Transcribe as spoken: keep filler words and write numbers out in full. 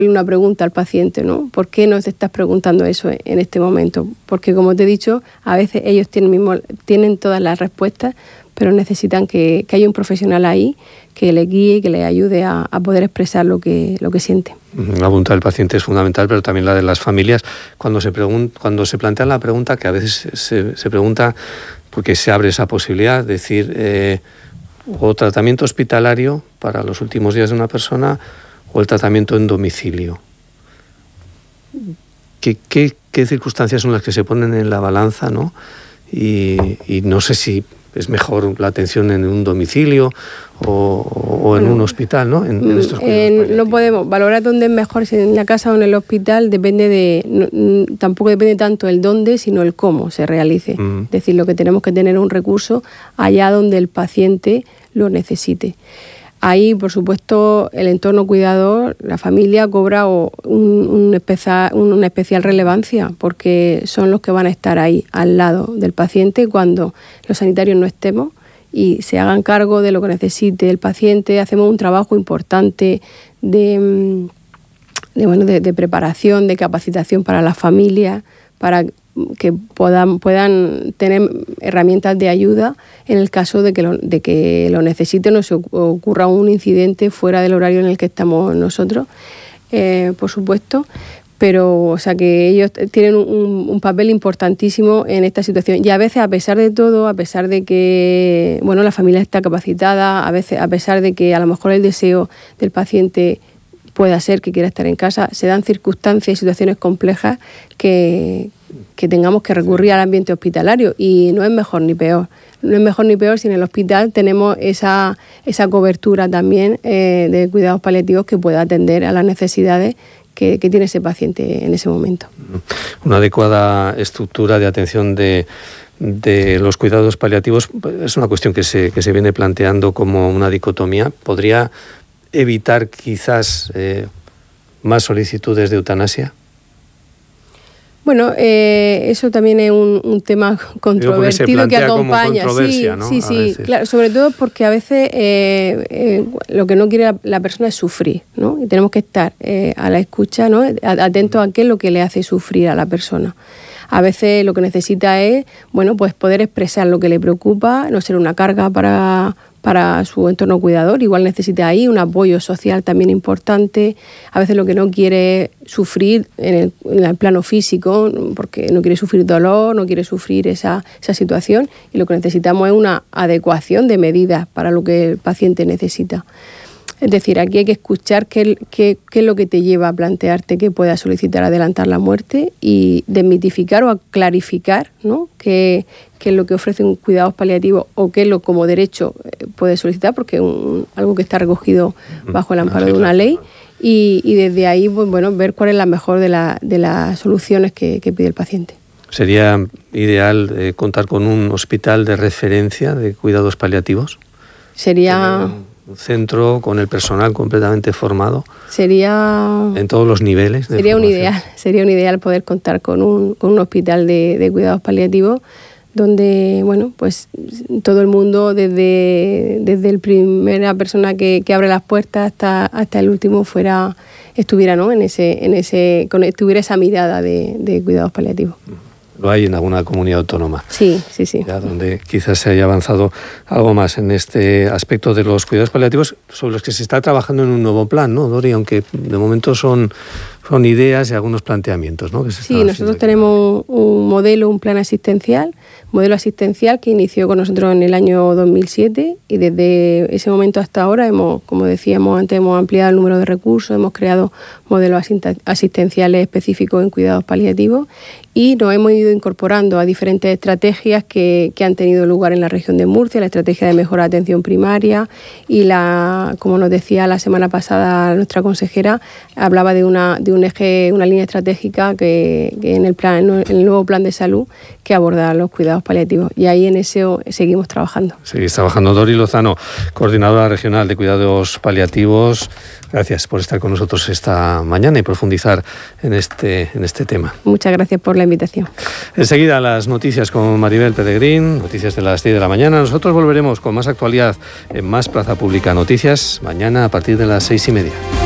una pregunta al paciente, ¿no? ¿Por qué no te estás preguntando eso en este momento? Porque, como te he dicho, a veces ellos tienen, mismo, tienen todas las respuestas, pero necesitan que, que haya un profesional ahí que les guíe y que les ayude a, a poder expresar lo que, lo que siente. La voluntad del paciente es fundamental, pero también la de las familias. Cuando se, pregun- cuando se plantea la pregunta, que a veces se, se pregunta, porque se abre esa posibilidad, de decir, eh, o tratamiento hospitalario para los últimos días de una persona, o el tratamiento en domicilio. ¿Qué, qué, qué circunstancias son las que se ponen en la balanza, ¿no? Y, y no sé si es mejor la atención en un domicilio o, o en bueno, un hospital, ¿no? En, en estos eh, no podemos valorar dónde es mejor, si en la casa o en el hospital, depende de, no, tampoco depende tanto el dónde, sino el cómo se realice. Mm. Es decir, lo que tenemos que tener es un recurso allá donde el paciente lo necesite. Ahí, por supuesto, el entorno cuidador, la familia cobra un, un especial, una especial relevancia, porque son los que van a estar ahí al lado del paciente cuando los sanitarios no estemos y se hagan cargo de lo que necesite el paciente. Hacemos un trabajo importante de, de, bueno, de, de preparación, de capacitación para las familias, para que puedan, puedan tener herramientas de ayuda en el caso de que lo, de que lo necesiten o se ocurra un incidente fuera del horario en el que estamos nosotros, eh, por supuesto. Pero, o sea, que ellos tienen un, un papel importantísimo en esta situación. Y a veces, a pesar de todo, a pesar de que, bueno, la familia está capacitada, a veces, a pesar de que a lo mejor el deseo del paciente pueda ser que quiera estar en casa, se dan circunstancias y situaciones complejas que, que tengamos que recurrir al ambiente hospitalario, y no es mejor ni peor. No es mejor ni peor si en el hospital tenemos esa, esa cobertura también eh, de cuidados paliativos que pueda atender a las necesidades que, que tiene ese paciente en ese momento. Una adecuada estructura de atención de, de los cuidados paliativos es una cuestión que se, que se viene planteando como una dicotomía. ¿Podría evitar quizás eh, más solicitudes de eutanasia? Bueno, eh, eso también es un, un tema controvertido que acompaña. Sí, ¿no? sí, sí, claro, sobre todo porque a veces eh, eh, lo que no quiere la, la persona es sufrir, ¿no? Y tenemos que estar eh, a la escucha, ¿no? Atentos a qué es lo que le hace sufrir a la persona. A veces lo que necesita es, bueno, pues poder expresar lo que le preocupa, no ser una carga para, para su entorno cuidador. Igual necesita ahí un apoyo social también importante. A veces lo que no quiere es sufrir en el, en el plano físico, porque no quiere sufrir dolor, no quiere sufrir esa, esa situación, y lo que necesitamos es una adecuación de medidas para lo que el paciente necesita. Es decir, aquí hay que escuchar qué, qué, qué es lo que te lleva a plantearte que puedas solicitar adelantar la muerte, y desmitificar o clarificar, ¿no? qué, qué es lo que ofrece un cuidados paliativos o qué es lo como derecho puedes solicitar, porque es un, algo que está recogido bajo el amparo de una ley, y, y desde ahí, pues, bueno, ver cuál es la mejor de, la, de las soluciones que, que pide el paciente. ¿Sería ideal eh, contar con un hospital de referencia de cuidados paliativos? Sería... un centro con el personal completamente formado. Sería... en todos los niveles de Sería formación. un ideal, sería un ideal poder contar con un, con un hospital de, de cuidados paliativos donde, bueno, pues todo el mundo, desde, desde la primera persona que, que abre las puertas hasta, hasta el último, fuera, estuviera, ¿no? en ese, en ese, con, tuviera esa mirada de, de cuidados paliativos. Lo hay en alguna comunidad autónoma. Sí, sí, sí. Ya donde quizás se haya avanzado algo más en este aspecto de los cuidados paliativos, sobre los que se está trabajando en un nuevo plan, ¿no, Dori? Aunque de momento son, son ideas y algunos planteamientos, ¿no? Que se sí, nosotros tenemos un modelo, un plan asistencial, modelo asistencial que inició con nosotros en el año dos mil siete, y desde ese momento hasta ahora hemos, como decíamos antes, hemos ampliado el número de recursos, hemos creado modelos asistenciales específicos en cuidados paliativos, y nos hemos ido incorporando a diferentes estrategias que, que han tenido lugar en la región de Murcia, la estrategia de mejora de atención primaria, y la, como nos decía la semana pasada nuestra consejera, hablaba de una de un eje, una línea estratégica que, que en el plan, en el nuevo plan de salud, que aborda los cuidados paliativos, y ahí en eso seguimos trabajando. Seguís trabajando. Dori Lozano, coordinadora regional de cuidados paliativos, gracias por estar con nosotros esta mañana y profundizar en este, en este tema. Muchas gracias por la invitación. Enseguida las noticias con Maribel Peregrín, noticias de las diez de la mañana. Nosotros volveremos con más actualidad en Más Plaza Pública Noticias mañana a partir de las seis y media.